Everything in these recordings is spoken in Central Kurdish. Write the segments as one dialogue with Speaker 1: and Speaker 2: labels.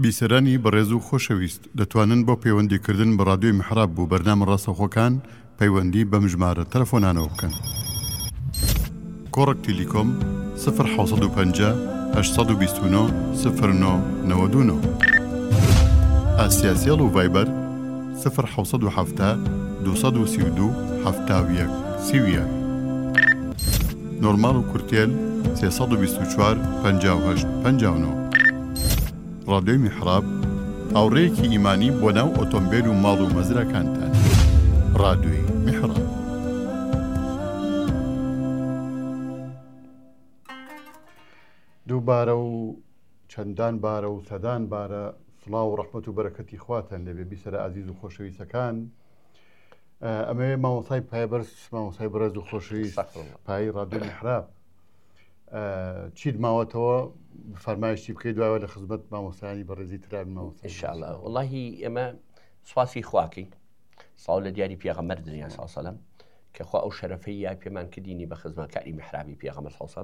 Speaker 1: بیسەرانی بەڕێز و خۆشەویست دەتوانن بۆ پەیوەندیکردن بە ڕادیۆی میحراب بوو بەرنامە ڕاستەوخۆکان پەیوەندی بەم ژمارە تەلەفۆنانەوە بکەن. کۆڕک تیلیکۆم 0 829 09 ئاسیاسیەڵ و ڤایبەر 0 232 71 نۆرمال و کورتێل 324 58 59. ڕادیۆی میحراب هاوڕێیەکی ئیمانی بۆ ناو ئۆتۆمبیل و ماڵ و مەزرەکانتان. ڕادیۆی میحراب. دووبارە و چەندان بارە و سەدان بارە سڵاو و ڕەحمەت و بەرەکەتی خواتان لەبێ بیسەرە عەزیز و خۆشەویستەکان. ئەمەوێ مامۆسای پایبەرز مامۆسای بەڕێز و خۆشەویست پایی ڕادیۆی میحراب چیت ماوەتەوە فەرمایشتی بکەیت دوایەوە لە خزمەت مامۆستایانی بەڕێزی تران مامۆستا.
Speaker 2: ئینشاءالله وەڵاهی ئێمە سوپاسی خواکەین ساڵ لە دیاری پێغەمبەر دنیا سەڵام کە خوا ئەو شەرەفەی یا پێمان کردینی بە خزمەتکاری میحرابی پێغەمبەر سەڵام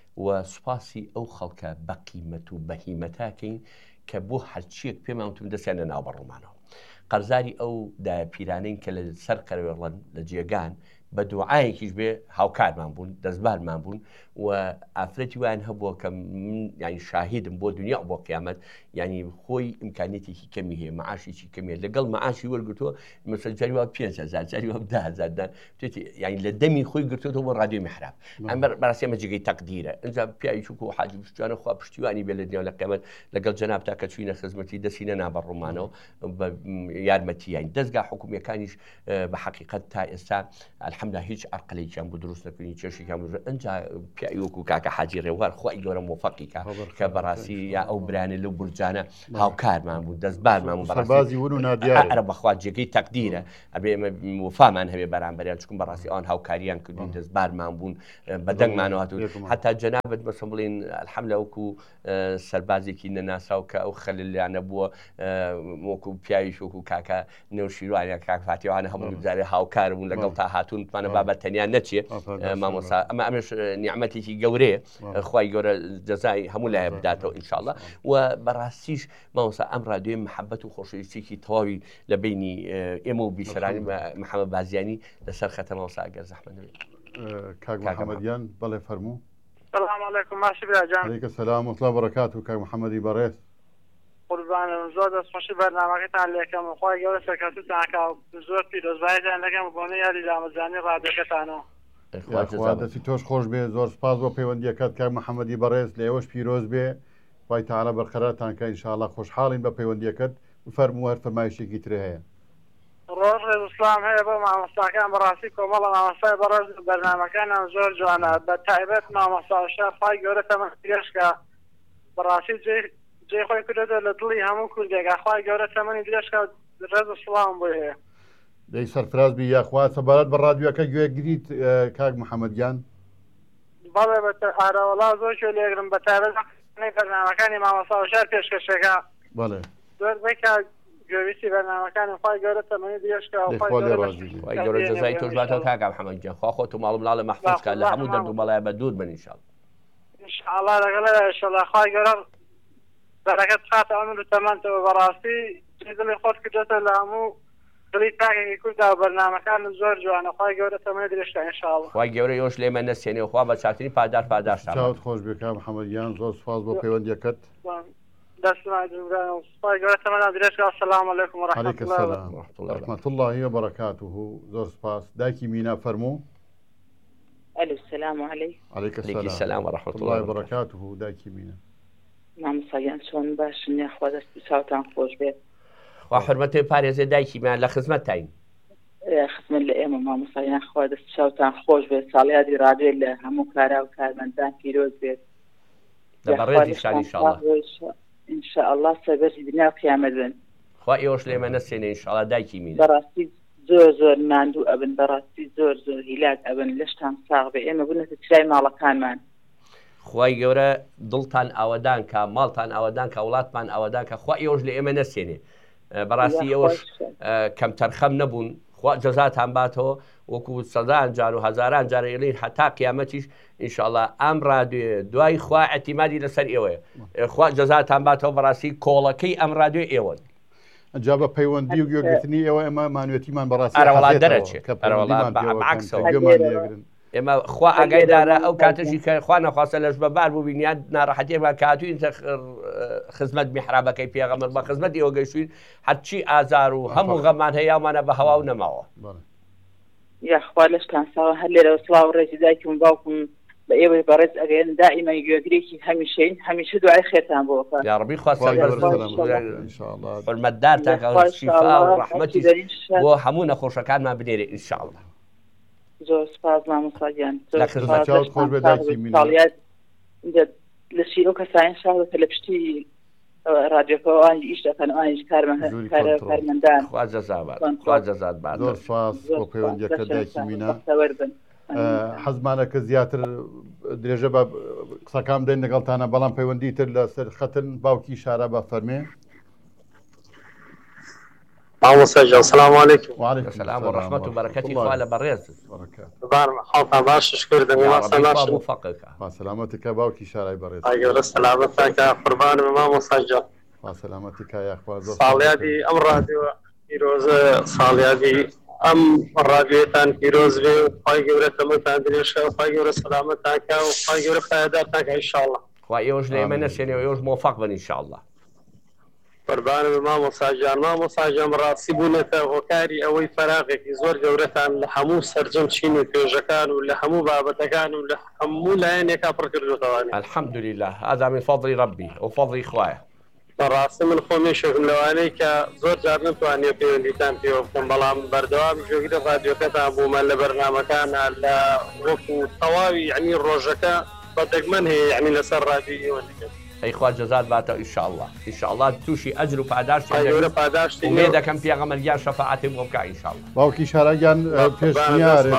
Speaker 2: و سوپاسی ئەو خەڵکە بە قیمەت و بەهیمەتاکەین کە بۆ هەرچیەک پێماوتم دەستیانە ناو بەڕوومانەوە. قەرزاری ئەو پیرانەی کە لە سەر قەرەوێڵەن لە جێگان بە دوعایەکیش بێ هاوکارمان بوون دەستبارمان بوون و ئافرەتی ویان هەبووە کە ینی شاهیدم بۆ دنیا بۆ قیامەت ینی خۆی ئیمکانێتێکی کەمی هەیە مەعاشێکی کەمیە لەگەڵ مەعاشی وەرگرتووە مەسەل جاری وا 5,000 جاری وا 10,000 ینی لە دەمی خۆی گرتوێتەوە بۆ ڕادیۆی میحراب. ئەم بەڕاستی ئەمە جێگەی تەقدیرە. ئەنجا پیاوی چووکو و حاجی پشتیوانە خوا پشتیوانی بێ لە دنیا لە قیامەت لەگەڵ جەناب تا کە چوینە خزمەتی دەسینە نابەڕوومانەوە بە یارمەتی ینی دەستگا حکوومیەکانیش بە حەقیقەت تا ئێستا الحەمدولله هیچ عەرقەلێکیان بۆ دروست نەکردنی کێشێکیان بۆ ئەنجا پیاوی وەکو کاکە حاجی ڕێوار خوای گەورە موفەقیکە کە بەڕاستی یا ئەو برانە لەو بورجانە هاوکارمان بوو دەستبارمان بوو
Speaker 1: بەڕاستی ون و نادیارە
Speaker 2: ئەرە بەخوا جێگەی تەقدیرە ئەبێ ئێمە وفامان هەبێ بەرامبەریان چکم بەڕاستی ئەوان هاوکاریان کردوین دەستبارمان بوون بەدەنگمانەوە هاتوون حتا جەنابەت بەسم بڵێن الحەمدولله وەکو سەربازێکی نەناساو کە ئەو خەلەلیانە بووە وەکو پیاویش وەکو کاکە نێوشیروانە کاک فاتیوانە هەموو جارێ هاوکار بوون لەگەڵ تا هاتوون توانە بابەت تەنیا نەچێ مامۆستا ئەمەش نیعمەتێکی گەورەیە خوای گەورە جەزای هەموو لایە بداتەوە ئینشاءالله. و بەڕاستیش مامۆستا ئەم ڕادیۆی محەبەت و خۆشەویستیی تەواوی لە بینی ئێمە و بیسەرانی محەممەد بازیانی لەسەر خەتە مامۆستا ئەگەر زەحمەت نەبێت.
Speaker 1: کاک محەممەدیان بەڵێ فەرموو.
Speaker 3: سلام علیکم ماشی براجان.
Speaker 1: علیکم سلام و الله بەرەکات و کاک محەممەدی بەڕێز
Speaker 3: قوربانم زۆر دەستخۆشی بەرنامەکەتان لێکەم خوای گەورە سەرکەوتووتان زۆر پیرۆزبایتان لەگەم بۆنە یاری دامەزانی ڕادیۆکەتانەوە.
Speaker 1: دەستی تۆش خۆش بێ زۆر سپاس بۆ پەیوەندیەکەت کاک محەممەدی بەڕێز لە ئێوەش پیرۆز بێ خوای تەعالا بەرقەرارتان کە ئینشاءالله خۆشحاڵین بە پەیوەندیەکەت فەرموو هەر فەرمایشێکی ترە هەیە.
Speaker 3: ڕۆژ ئیسلام هەیە بۆ مامۆستاکان بەڕاستی کۆمەڵە مامۆستای بەڕێز بەرنامەکانیان زۆر جوانە بە تایبەت مامۆستا شار خوای گەورە تەمەنیگەشکە بەڕاستی جێ خۆی کردێتە لە دڵی هەموو کوردێکا خوای گەورە تەمەنی درێژکە ڕێز سڵام بۆ هەیە.
Speaker 1: دەی سەرفراز بی یاخوا سەبارەت بە ڕادیۆکە گوێگریت کاک محەممەدیان.
Speaker 3: بەڵێ ئارەوەڵا زۆر شوێ لێگرم بە تایبەت بەرنامەکانی مامۆستا شار پێشکەشەکە
Speaker 1: بەڵێ
Speaker 3: زۆر بێکا گوێویستی بەرنامەکانی خوای گەورە تەمەنی درێژکە
Speaker 2: خوای گەورە جەزای تۆش باتەوە کاک محەممەدیان خوا خۆت و ماڵ و منداڵە مەحفوظ کە لە هەموو دەرد و بەڵایە بە دوور بن ئینشاءالله.
Speaker 3: ئینشاءالله لەگەڵ ئینشاءالله خوای گەورە بەرەکەت بخاتە ئەمن و تەمەنتەوە بەڕاستی دڵی خۆت کردێتە لە هەموو دڵی تاکێکی کووردا و بەرنامەکان زۆر جوانە خوای گەورە تەمەنی درێژکە ئینشاءالله. خوای
Speaker 2: گەورە ئێوەش لێمە نەسێنێ خوا بە چاکترین پاداشتان.
Speaker 1: چاوت خۆش بێ کاک محەممەدیان زۆر سپاس بۆ پەیوەندیەکەت.
Speaker 3: خوای گەورە تەمەنی درێژکە. ئەسەلام عەلەیکم و
Speaker 1: ڕەحمەتوڵڵاهی و بەرەکاتوه. زۆر سپاس. دایکی مینا فەرموو.
Speaker 4: الو السلام عليكم.
Speaker 2: عليكم السلام ورحمة الله
Speaker 1: وبركاته. دایکی مینا
Speaker 4: مامۆستایان چۆن باشن یاخوا دەستی چاوتان خۆش بێت.
Speaker 2: خوا حورمەتی پارێزێ دایکیمان لە خزمەتتاین.
Speaker 4: خزمەت لە ئێمە مامۆستایان خوا دەستی چاوتان خۆش بێت ساڵیادی ڕادیۆ لە هەموو کارا و کارمەندان پیرۆز بێت.
Speaker 2: بەڕێزیشان ئینشاءالله
Speaker 4: ئینشاءالله سەربەرزی دنیا و قیامەت بن.
Speaker 2: خوا ئێوەش لێمە نەسێنێ ئینشاءالله دایکی مینا.
Speaker 4: بەڕاستی زۆر ماندوو ئەبن بەڕاستی زۆر هیلاک ئەبن لەشتان ساغ بێ ئێمە بنێتە چرای ماڵەکانمان.
Speaker 2: خوای گەورە دڵتان ئاوەدان کە ماڵتان ئاوەدان کە وڵاتمان ئاوەدان کە خوا ئێوەش لە ئێمە نەسێنێ. بەڕاستی ئێوەش کەم تەرخەم نەبوون خوا جەزاتان باتەوە وەکو سەدان جار و هەزاران جار ئێڵین هەتا قیامەتیش ئینشاءڵڵا ئەم ڕادیۆ دوای خوا ئەتیمادی لەسەر ئێوەیە خوا جەزاتان باتەوە بەڕاستی کۆڵەکەی ئەم ڕادیۆ ئێوە
Speaker 1: جا بە پەیوەندی و گوێگرتنی ئێوە ئێمە مانوێتیمان بەڕاستی
Speaker 2: ئەرەوەڵات دەرەچێت ئێمە خوا ئاگایدارە ئەو کاتەشی کە خوا نەخواستە لەش بەبار بوو بینیان ناڕەحەتێمە کاتوین خزمەت میحرابەکەی پێغەمبەر بە خزمەت ئێوە گەیشتوین هەرچی ئازار و هەموو غەمان هەیەمانە بە هەوا و نەماوە
Speaker 4: یاخوا لەشتان ساوە هەر لێرە سڵاو و ڕێزی دایکم باوکم بە ئێوەی بەڕێز ئەگەن دائیمە گوێگرێکی هەمیشەین هەمیشە دوعای خێرتان بۆ
Speaker 2: یا ڕەبی خوا فەرمەتدارتان شیفا و ڕەحمەتی بۆ هەموو نەخۆشەکانمان بنێرێ ئینشاءڵڵا
Speaker 4: زۆر سپاس مامۆستاجان لە شیر ئەو کەسانی شاوەکە لە پشتی رادیۆکەوانی ئیش دەکەن ئەوانیش کارمەندان
Speaker 2: خوا جەزات بات
Speaker 1: زۆر سپاس بۆ پەیوەندیەکە دایکی مینە حەزمانە کە زیاتر درێژە بە قسەکان بدەین لەگەڵتانە بەڵام پەیوەندی تر لە سەر خەتن باوکی شارە بە فەرمێ
Speaker 5: مامۆستاجان سەلام عەلەیکم
Speaker 2: وعەلەیکم سەلام و ڕەحمەت و بەرەکەتی خوا لە بەڕێز
Speaker 5: حاڵتان باش کردن
Speaker 1: سەلامەتیکە باوکی شارای بەڕێز
Speaker 5: سەلامەتەکە قوربانم مامۆستاجان
Speaker 1: سەلامەتیکە یاخوا زۆر
Speaker 5: ساڵیادی ئەم ڕادیۆ پیرۆزە ساڵیادی ئەم ڕادیۆتان پیرۆز بێ و خی گەورە تەمەتان درێژکە و خی گەورە سەلامەتانکە و خی گەورە پایدارتانکە ئینشاءڵڵا
Speaker 2: خوا ئێوەش لە ئێمە نەشێنێ و ئێوەش مۆفەق بن ئینشاءڵڵا
Speaker 5: قوربانم مامۆستاجان ڕاستی بوونەتە هۆکاری ئەوەی فەراغێکی زۆر گەورەتان لە هەموو سەرجەم چین و توێژەکان و لە هەموو بابەتەکان و لە هەموو لایەنێکا پڕ کردوتەوەوانێ
Speaker 2: الحەمدولله هذا من فضل ربي وفضل خوایە
Speaker 5: بەڕاستی من خۆمیشێکم لەوانەی کە زۆر جار نتوانێت پەیوەندیتان پێوە بکەم بەڵام بەردەوام ژێگرە رادیۆکەتان بوومە لە بەرنامەکانە لە وەکو تەواوی یعنی ڕۆژەکە بە دەگمەن هەیە یعنی لەسەر رادیۆ
Speaker 2: ئەیخوا جەزات باتە ئینشاءڵڵا تووشی ئەجر و پاداش ومێ دەکەم پێغەمبەرگیان شەفاعەتی بۆ بکە ئینشاءڵڵا
Speaker 1: باوکی شارەگیان پێشنیارێت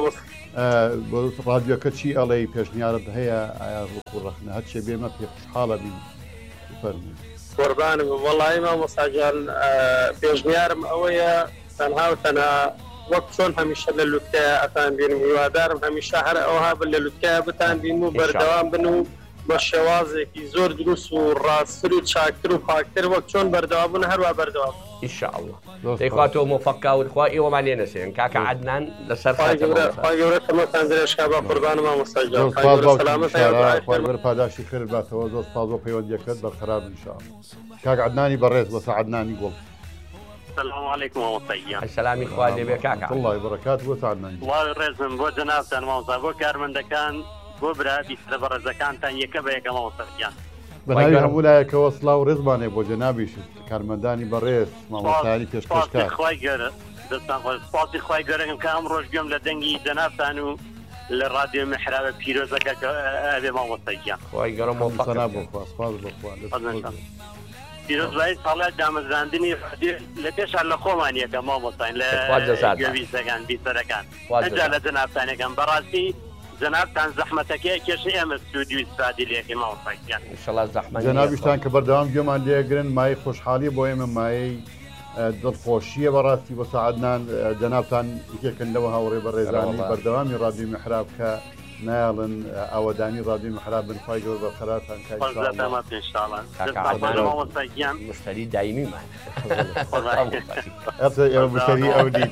Speaker 1: رادیۆکە چی ئەڵێ پێشنیارت هەیە ئایا ڕوخڕەخنە هەرچێ بێمە پێ خوشحاڵە بین فەرمووی
Speaker 5: قوربانم وەڵی مامۆستاجان پێشنیارم ئەوەیە تەنها و تەنها وەک چۆن هەمیشە لە لوتکایە ئەتان بینم هیوادارم هەمیشە هەر ئەوها بن لە لوتکایە بتان بین و بەردەوام بن و بە شێوازێکی زۆر دروست و ڕاستتر و چاکتر و پاکتر وەک چۆن بەردەوام بوون هەروە بەردەوام
Speaker 2: ئینشاءڵڵا دەیخواتەوە مۆفەقاوت خوا ئێوەمان لێ نەسێن کاکە عەدنان لەسەر
Speaker 5: خی گەورە تەمەتان درێژکا بە قوربانم مامۆستاجان
Speaker 1: خۆی پاداشی خێر باتەوە زۆر سپاس بۆ پەیوەندیەکەت بەرقەرار ئینشاءڵڵا کاک عەدنانی بەڕێز بە سەعەدنانی گوڵ
Speaker 5: السلام عليكم مامۆستاجان
Speaker 2: سەلامی خوا لێبێ کاکە
Speaker 1: الله بەرەکات بۆ سەعەدنانی
Speaker 5: وڵی ڕێزم بۆ جەنابتان مامۆستا بۆ کارمەندەکان بۆ برا بیسترە بەڕێزەکانتان یەکە بە یەکە مامۆستاجان
Speaker 1: بەناوی هەموو لایەکەوە سڵاو و ڕێزمانێ بۆ جەنابیش کارمەندانی بەڕێز مامۆستایی پێشکەشکار
Speaker 5: خی گەورە دەستان سپاسی خی گەورەم کە ئەم ڕۆژ گوێم لە دەنگی جەنابتان و لە رادیۆ میحرابە پیرۆزەکە کە ئەبێ مامۆستاجان
Speaker 2: خی گەورە مۆفەق
Speaker 1: بۆ خوا سپاس بۆ خوا
Speaker 5: پیرۆزبایی ساڵات دامەزراندنی لە پێشان لە خۆمان یەکە مامۆستاین لە گوێویستەکان بیسەرەکان ئەجا لە جەنابتانەکەم بەڕاستی جەنابتان زەحمەتەکەی کێشە ئێمە سوودی و ئیسپادی لێکی مامۆستاجان
Speaker 2: ئینشاءڵڵا زەحمەت
Speaker 1: جەنابیشتان کە بەردەوام گوێمان لێگرن مای خۆشحاڵی بۆ ئێمە مایەی دڵخۆشیە بەڕاستی بۆ سەعەدنان جەنابتان یەکێکن لەوە هاوڕێ بە ڕێزانی بەردەوامی رادیۆ میحراب کە نایڵن ئاوەدانی رادیۆ میحراب بن خی گەورە بەرقەرارتان
Speaker 5: مامۆستاجان
Speaker 2: مشتری دایمیمان
Speaker 1: ئێوە مشتری ئەودی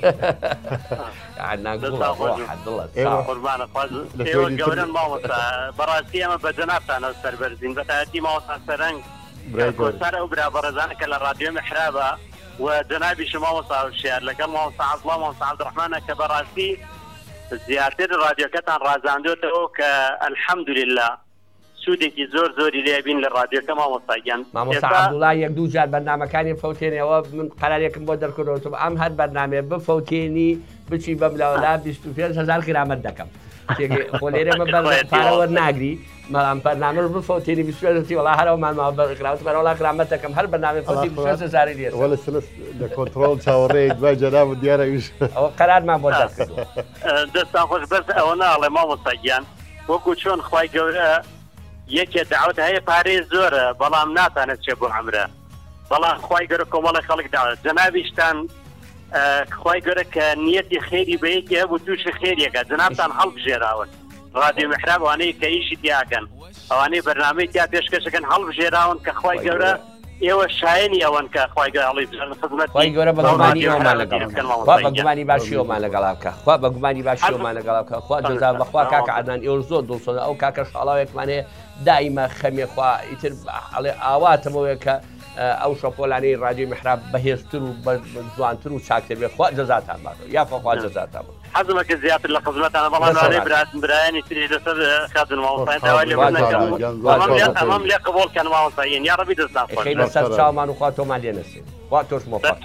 Speaker 5: گەورن مامۆستا بەڕاستی ئەمە بە جەنابتانە سەربەرزین بەتایەتی مامۆستا سەرنگ کۆسەر ئەو برا بەڕێزانە کە لە رادیۆ میحرابە و جەنابیش مامۆستا شیار لەگەڵ مامۆستا عەبدوڵڵا مامۆستا عەبدوڕەحمانە کە بەڕاستی زیاتر رادیۆکەتان ڕازاندوێتەوە کە ئەلحەمدولله سوودێکی زۆر زۆری لێبین لە رادیۆکە مامۆستاگیان
Speaker 2: مامۆستا عەبدوڵڵا یەک دوو جار بەرنامەکانی فەوتێنەوە من قەرارێکم بۆ دەرکردەوە ئەم هەر بەرنامێ بفەوتێنی بچی بەم لاوەلا 25,000 غرامەت دەکەم خۆ لێرە من پارەوە ناگری مەڵام بەرنامە بفەوتێنی 25 وڵا هەرەوەمانماوە بەڕێکراوت بەرەوەڵا غرامەت دەکەم هەر بەرنامێ فەوتی 25,000 لێ
Speaker 1: وەلە سلس لە کۆنتڕۆڵ چاوەڕێیت دوای جەناب و دیارەویش
Speaker 2: ئەوە قەرارمان بۆ دەرکردووە
Speaker 5: دەستان خۆش بەس ئەوە ناڵێ مامۆستاگیان وەکو چۆن خوای گەورە یەکێ داوت هەیە پارەی زۆرە بەڵام ناتانێت چێ بۆ عەمرە بەڵام خوای گەورە کۆمەڵی خەڵک داوت جەنابیشتان خی گەورە کە نیەتی خێری بەیەکی هەبوو تووشی خێریەکە جنابتان هەڵبژێراون ڕادیۆ میحراب ئەوانەی کە ئیشی دیاکەن ئەوانەی بەرنامەی تیا پێشکەشەکەن هەڵبژێراون کە خی گەورە ئێوە شایەنی ئەوەن کە خی گەورە هەڵی بژێن خزمەت
Speaker 2: خی گەورە بەگومانی ئەومان لەگەڵ بەگومانی باشی ئەومان لەگەڵا بکە خوا بەگومانی باشی ئەومان لەگەڵا بکە خوا جەزا بەخوا کاکە عەدنان ئێوە زۆر دڵسۆزە ئەو کاکە شاڵاوێکمان هەیە دائیمە خەمێ خوا ئیتر ئاواتمەوەیە کە ئەو شەپۆلانەی ڕادیۆ میحراب بەهێزتر و جوانتر و چاکتر بێ خوا جەزاتان باتەوە یا خوا جەزاتان بێ
Speaker 5: حەزمەکە زیاتر لە خزمەتانە بەڵام برایانی تری لەسەر خاتون ماوەسای داوای لێ ئەمەم لێ قبوڵکەن ماوەساییان یا ڕەبی دەستان
Speaker 2: خۆی لەسەر چاومان و خوا تۆمان لێ نەسێن خوا تۆش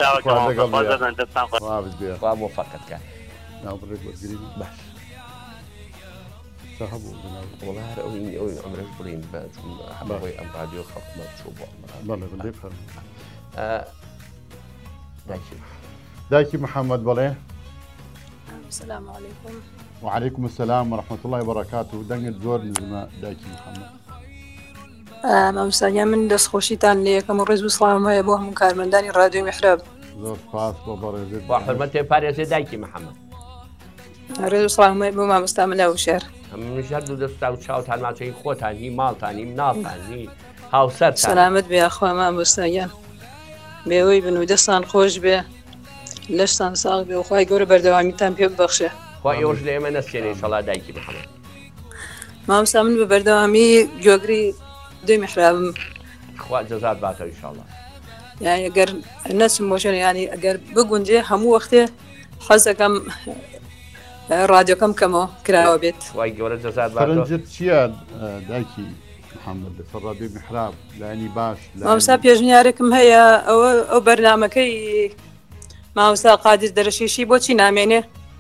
Speaker 2: خوا موفەقت کە باش والله ئەو ئەمرش بڵین بەڵێ ئەم رادیۆ خەڵکمە چوو بۆ
Speaker 1: دایکی محەممەد بەڵێ
Speaker 6: السلام عليكم.
Speaker 1: وعليكم السلام ورحمة الله وبركاته. دنگت زۆر نزمە دایکی محەممەد.
Speaker 6: مامۆستاگیان من دەستخۆشیتان لێ یەکەم ڕێز و سڵام هەیە بۆ هەموو کارمەندانی ڕادیۆ میحراب.
Speaker 1: زۆر سپاس بۆ بەڕێزت.
Speaker 2: با حرمەت پارێزێ دایکی محەممەد.
Speaker 6: ڕێز و سڵام هەیە بۆ مامۆستا مەلا وشێر.
Speaker 2: منیش هەردوو دەستا و چاوتان ماچەی خۆتانی ماڵتانی مناڵتانی هاوسەرتان.
Speaker 6: سەلامەت بێ خوا مامۆستاگیان. بێوەی بن و دەستان خۆش بێ. لەشتان ساغ بێ و خوای گەورە بەردەوامیتان پێ ببەخشێ.
Speaker 2: خوا ئێوەش لە ئێمە نەسکێنێ ئینشەڵا دایکی محەممەد.
Speaker 6: مامۆستا من بە بەردەوامی گوێگری دوی میحرابم.
Speaker 2: خوا جەزات باتەوە ئینشەڵا.
Speaker 6: یعنی ئەگەر نەچم بۆ شوێنە یعنی ئەگەر بگونجێ هەموو وەختێ حەز دەکەم ڕادیۆکەم کەمەوە کراوە بێت.
Speaker 2: خوای گەورە جەزات باتەوە.
Speaker 1: فەرەنجت چییە دایکی محەممەد لەسەر ڕادیۆ میحراب لایەنی باش؟
Speaker 6: مامۆستا پێشنیارێکم هەیە ئەو بەرنامەکەی مامۆستا قادر دەرەشیشی بۆچی نامێنێ؟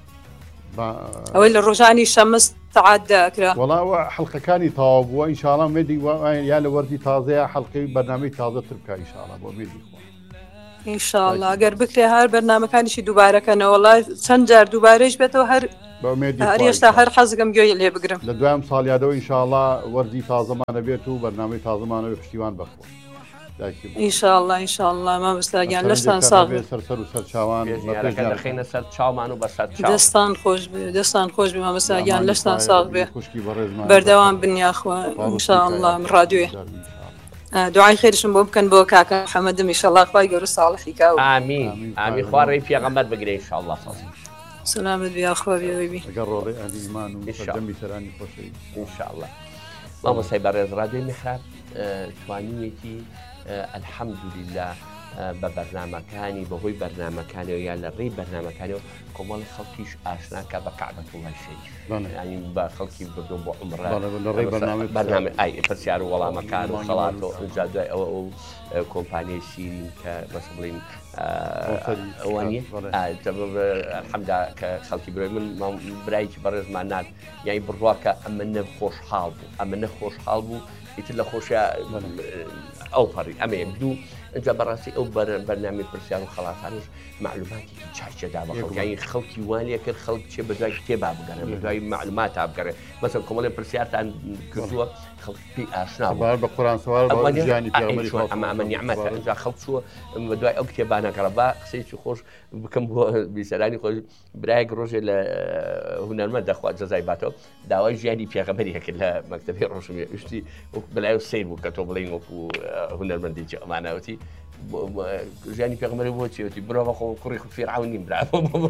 Speaker 6: ئەوەی لە ڕۆژانی شەمس سەعات دەکرا.
Speaker 1: وەڵاوە حەڵقەکانی تەواو بووە ئینشاڵڵا مێدی یا لە وەردی تازەیە حەڵقەی بەرنامەی تازەتر بکە ئینشاڵڵا بۆ مێدی خۆ.
Speaker 6: ئینشاءڵڵا ئەگەر بکرێ هەر بەرنامەکانیشی دووبارەکەنەوە وەڵای چەند جار دووبارەش بێتەوە هەر هێشتا هەر حەزگەم گوێی لێ بگرم.
Speaker 1: لە دوایم ساڵیادەوە ئینشاءڵڵا وەردی تازەمانە بێت و بەرنامەی تازەمانەوە پشتیوان بەخۆ.
Speaker 6: ئینشاءڵڵا ئینشاءڵڵا مامۆستاگیان لەشتان ساغ بێ.
Speaker 1: سەر و سەر چاوان
Speaker 2: دەخینە سەر چاومان و بەسەر چاو.
Speaker 6: دەستان خۆش بێ دەستان خۆش بێ مامۆستاگیان لەشتان ساغ بێ. بەردەوام بنیاخوا ئینشاءڵڵا ڕادیۆیە. دوعای خێرشم بۆ بکەن بۆ کاکە محەممەدم ئینشاءڵڵا خوای گەورە ساڵحی کاوە.
Speaker 2: ئامین ئامی خوا ڕێی پێغەمبەر بگرێ ئینشاءڵڵا.
Speaker 6: سلامت بیا خوا بێوەی بی.
Speaker 1: ئەگەر ڕۆڵی ئەهلی ئیمان و سەردەمی سەرانی خۆشەوی
Speaker 2: ئینشاءڵڵا. مامۆستای بەڕێز ڕادیۆی میحراب توانیوێتی الحەمدولله بە بەرنامەکانی بەهۆی بەرنامەکانەوە یا لە ڕێی بەرنامەکانەوە کۆمەڵی خەڵکیش ئاشناکە بە کەعبەتوڵای شەریف. ینی بە خەڵکی بردۆ بۆ عومرە بەرنامە پرسیار و وەڵامەکان و خەڵاتەوە ئەنجا دوای ئەوە کۆمپانیای شیرین کە بەس بڵین ئەوانیە الحەمدا کە خەڵکی برۆی من برایکی بەڕێزمان نات یانی بڕواکە ئەمە نەخۆشحاڵ بوو ئەمە نەخۆشحاڵ بوو ئیتر لە خۆشیە ئەو پەڕی ئەمێ دوو ئەجا بەڕاستی ئەو بەرنامی پرسیار و خەڵاتانش معلوماتێکی چاچەدا بە خەڵکی خەڵکی وانە کرد خەڵک چێ بەدوای کتێبا بگەنە بەدوای معلومات بگەڕێ مەسەڵ کۆمەڵی پرسیارتان کردووە خەڵکی ئاشنا
Speaker 1: بە قورئان سوار ژیانی پێغەمبەری
Speaker 2: ئەمە نیعمەتە ئەجا خەڵک چووە بەدوای ئەو کتێبانەکەڕە با قسەیکی خۆش بکەم بۆ بیسەرانی خۆش برایەک ڕۆژێ لە هونەرمەند دەخوات جەزای باتەوە داوای ژیانی پێغەمبەری هەکرد لە مەکتەبی ڕۆژنامە شتی بەلای سیر بوو کە تۆ بڵین وەکو هونەرمەندێکی ئەمانەوەتی ژیانی پێغەمبەری بۆچیوەتی برۆ بەخۆ کوڕی فیرعون نیم برا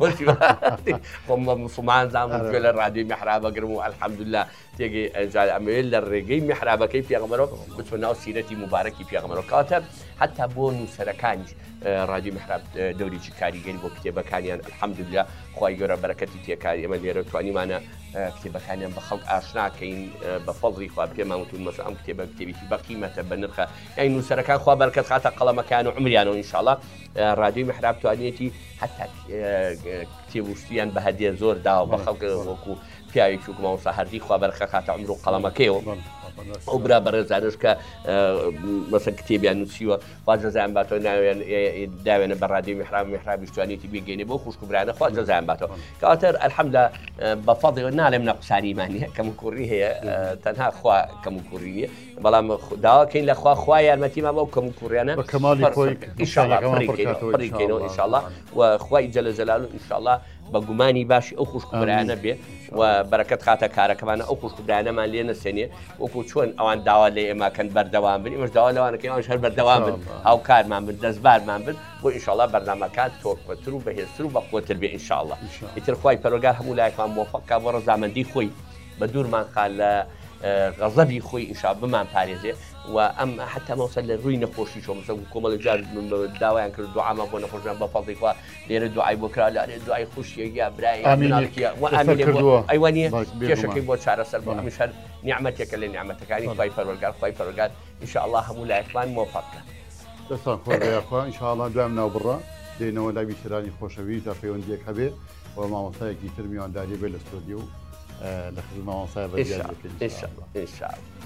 Speaker 2: خۆم موسڵمان زانم گوێ لە ڕادیۆی میحرابەگرم و الحەمدولله تێگەی ئەمەوێ لە ڕێگەی میحرابەکەی پێغەمبەرەوە بچۆ ناو سیرەتی مبارەکی پێغەمبەرەوە کاتە حتا بۆ نووسەرەکانیش رادیۆ میحراب دەورێکی کاریگەری بۆ کتێبەکانیان الحەمدولله خوای گەورە بەرەکەتی تێکاری ئەمە لێرە توانیمانە کتێبەکانیان بە خەڵک ئاشناکەین بە فەڵی خوا پێمان وتون مەسە ئەم کتێبە کتێبێکی بە قیمەتە بە نرخە یانی نووسەرەکان خوا بەرەکەت خاتە قەڵەمەکان و عمریانەوە ئینشاءڵڵا رادیۆی میحراب توانێتی حتا کتێبوشتیان بە هەدیە زۆر داوە بە خەڵک وەکو پیاوێکی وەکو مامۆستا هەردی خوا بەرەکە خاتە عمر و قەڵەمەکەیەوە ئەو برا بەڕێزانش کە مەسەن کتێبیان نووسیوە خوا جەزایان باتەوە ناوێن داوێنە بە ڕادیۆ میحراب میحرابی شتوانێتی بێگەێنێ بۆ خوشک و برانە خوا جەزایان باتەوە کەواتر ئەلحەمدوللا بەفەڵڵیەوە نالێم نەقسانی مانی هەیە کەم و کوڕی هەیە تەنها خوا کەم و کوڕی نییە بەڵام داواکەین لە خوا یارمەتیمان بەو کەم و کوڕیانە
Speaker 1: بە کەماڵی خۆی
Speaker 2: ئینشاءالله پڕیکەینەوە ئینشاءالله و خوای جەلە جەلالو ئینشاءالله بە گومانی باشی ئەو خوشک و برایانە بێ و بەرەکەت خاتە کارەکەمانە ئەو خوشک و برایانەمان لێ نەسێنێ وەکو چۆن ئەوان داوا لێ ئێماکەن بەردەوام بن ئێمەش داوا لەوانەکەی ئەوانش هەر بەردەوام بن هاوکارمان بن دەستبارمان بن بۆ ئینشاءالله بەرنامەکان تۆکوەتر و بەهێزتر و بەقوتر بێ ئینشاءالله ئیتر خوای پەروەردگار هەموو لایەکمان مۆفەقکا بۆ ڕەزامەندی خۆی بە دوورمان خال لە غەزەبی خۆی ئینشاءالله بمان پارێزێ و ئەم حتا مەوسە لە ڕووی نەخۆشی شۆ مەسەڵ کۆمەڵی جار داوایان کرد دوعامان بۆ نەخۆشیان بە فەڵی خوا لێرە دوعای بۆ کرا لەرێ دوعای خوشیە یا برای و ئامینێ ئەیوانیە کێشەکەی بۆ چارەسەر بۆ ئەمیش هەر نیعمەتێکە لە نیعمەتەکانی خوای پەروەردگار ئینشاءالله هەموو لایەکمان مۆفەقکە
Speaker 1: دەستان خۆیخوا ئینشاءالله دوام ناو بڕە دێنەوە لای بیسەرانی خۆشەویست تا پەیوەندیەک هەبێت و مامۆستایەکی تر میوانداری بێت لە ستۆدیۆ لە خزمەت مامۆستای بەرگریەکەی
Speaker 2: ئینشاءالله